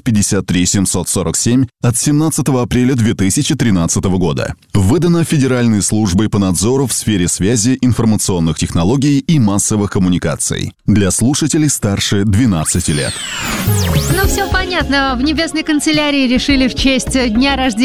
53 747 от 17 апреля 2013 года. Выдано Федеральной службой по надзору в сфере связи, информационных технологий и массовых коммуникаций. Для слушателей старше 12 лет. Ну, все понятно. В Небесной канцелярии решили в честь дня рождения